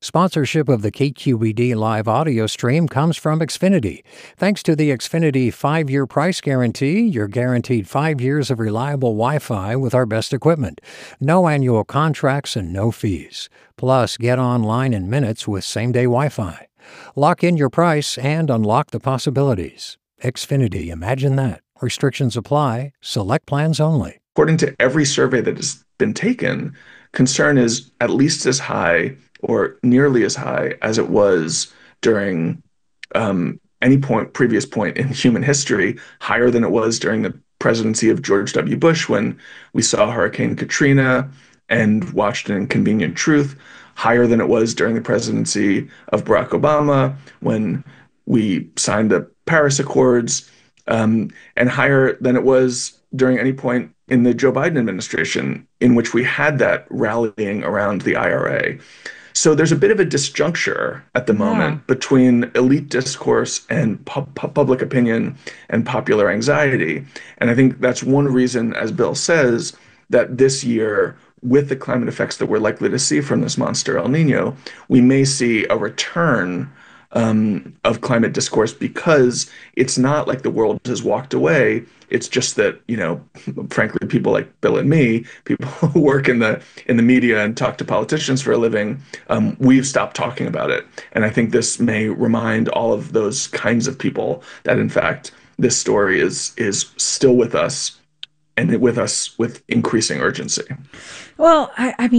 Sponsorship of the KQED live audio stream comes from Xfinity. Thanks to the Xfinity 5-year price guarantee, you're guaranteed 5 years of reliable Wi-Fi with our best equipment. No annual contracts and no fees. Plus, get online in minutes with same-day Wi-Fi. Lock in your price and unlock the possibilities. Xfinity, imagine that. Restrictions apply. Select plans only. According to every survey that has been taken, concern is at least as high or nearly as high as it was during any previous point in human history, higher than it was during the presidency of George W. Bush when we saw Hurricane Katrina and watched an inconvenient truth, higher than it was during the presidency of Barack Obama when we signed the Paris Accords, and higher than it was during any point in the Joe Biden administration in which we had that rallying around the IRA. So there's a bit of a disjuncture at the moment between elite discourse and public opinion and popular anxiety. And I think that's one reason, as Bill says, that this year, with the climate effects that we're likely to see from this monster El Nino, we may see a return of climate discourse, because it's not like the world has walked away. It's just that, frankly, people like Bill and me, people who work in the media and talk to politicians for a living, we've stopped talking about it. And I think this may remind all of those kinds of people that, in fact, this story is still with us, and with us with increasing urgency. Well,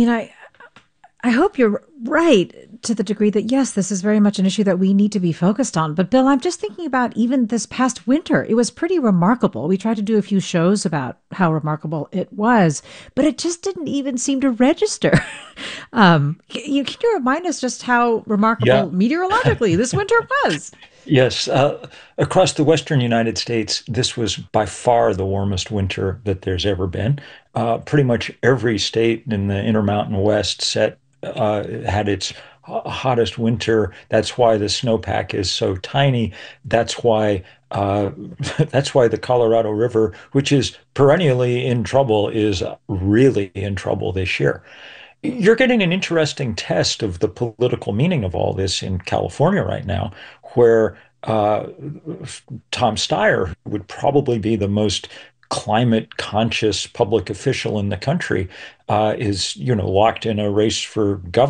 I hope you're right to the degree that, yes, this is very much an issue that we need to be focused on. But Bill, I'm just thinking about even this past winter. It was pretty remarkable. We tried to do a few shows about how remarkable it was, but it just didn't even seem to register. Can you remind us just how remarkable meteorologically this winter was? Yes. Across the western United States, this was by far the warmest winter that there's ever been. Pretty much every state in the Intermountain West had its hottest winter. That's why the snowpack is so tiny. That's why the Colorado River, which is perennially in trouble, is really in trouble this year. You're getting an interesting test of the political meaning of all this in California right now, where Tom Steyer would probably be the most climate conscious public official in the country, is locked in a race for governor.